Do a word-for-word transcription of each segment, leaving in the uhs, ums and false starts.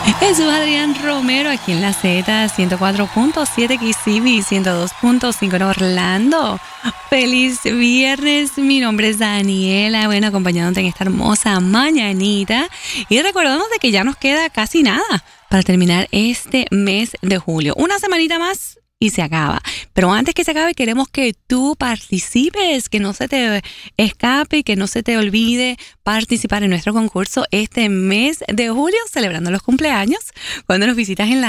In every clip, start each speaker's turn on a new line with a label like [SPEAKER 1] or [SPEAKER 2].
[SPEAKER 1] Jesús Adrián Romero aquí en la Z ciento cuatro punto siete Kissimmee, ciento dos punto cinco en Orlando. Feliz viernes, mi nombre es Daniela, bueno, acompañándote en esta hermosa mañanita y recordándote de que ya nos queda casi nada para terminar este mes de julio. Una semanita más y se acaba. Pero antes que se acabe, queremos que tú participes, que no se te escape, que no se te olvide participar en nuestro concurso este mes de julio, celebrando los cumpleaños. Cuando nos visitas en la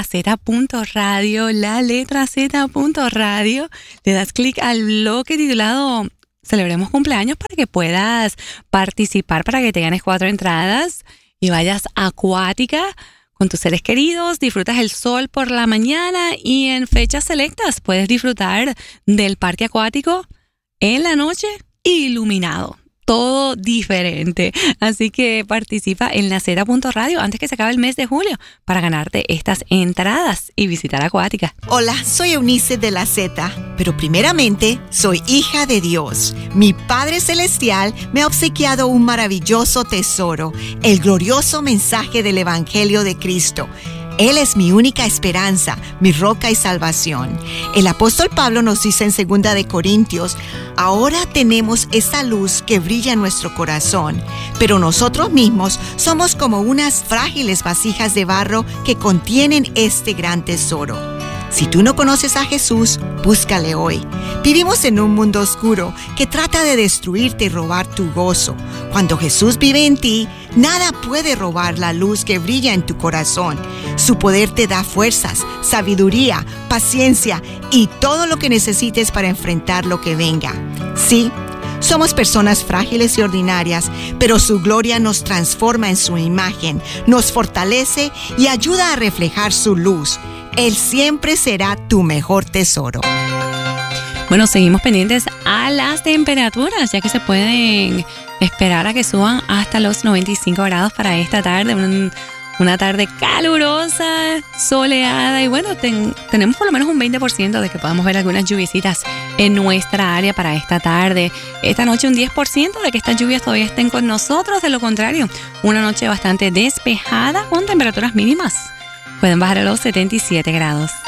[SPEAKER 1] Z.radio, la letra Z.radio, le das clic al bloque titulado Celebremos cumpleaños para que puedas participar, para que te ganes cuatro entradas y vayas a Acuática con tus seres queridos, disfrutas el sol por la mañana y en fechas selectas puedes disfrutar del parque acuático en la noche iluminado. Todo diferente. Así que participa en la Z.radio antes que se acabe el mes de julio para ganarte estas entradas y visitar Acuática.
[SPEAKER 2] Hola, soy Eunice de la Z, pero primeramente soy hija de Dios. Mi Padre Celestial me ha obsequiado un maravilloso tesoro, el glorioso mensaje del Evangelio de Cristo. Él es mi única esperanza, mi roca y salvación. El apóstol Pablo nos dice en segunda de Corintios, ahora tenemos esa luz que brilla en nuestro corazón, pero nosotros mismos somos como unas frágiles vasijas de barro que contienen este gran tesoro. Si tú no conoces a Jesús, búscale hoy. Vivimos en un mundo oscuro que trata de destruirte y robar tu gozo. Cuando Jesús vive en ti, nada puede robar la luz que brilla en tu corazón. Su poder te da fuerzas, sabiduría, paciencia y todo lo que necesites para enfrentar lo que venga. Sí, somos personas frágiles y ordinarias, pero su gloria nos transforma en su imagen, nos fortalece y ayuda a reflejar su luz. Él siempre será tu mejor tesoro.
[SPEAKER 1] Bueno, seguimos pendientes a las temperaturas, ya que se pueden esperar a que suban hasta los noventa y cinco grados para esta tarde. Un, una tarde calurosa, soleada y bueno, ten, tenemos por lo menos un veinte por ciento de que podamos ver algunas lluviecitas en nuestra área para esta tarde. Esta noche un diez por ciento de que estas lluvias todavía estén con nosotros. De lo contrario, una noche bastante despejada con temperaturas mínimas. Pueden bajar a los setenta y siete grados.